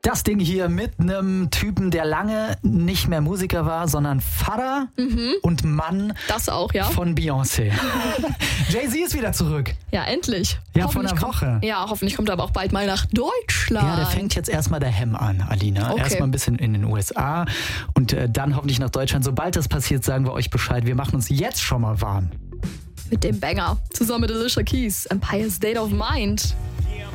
Das Ding hier mit einem Typen, der lange nicht mehr Musiker war, sondern Vater und Mann Das auch, ja. von Beyoncé. Jay-Z ist wieder zurück. Ja, endlich. Ja, vor einer Woche. Hoffentlich kommt er aber auch bald mal nach Deutschland. Ja, der fängt jetzt erstmal daheim an, Alina. Okay. Erstmal ein bisschen in den USA und dann hoffentlich nach Deutschland. Sobald das passiert, sagen wir euch Bescheid. Wir machen uns jetzt schon mal warm. Mit dem Banger. Zusammen mit Alicia Keys. Empire State of Mind.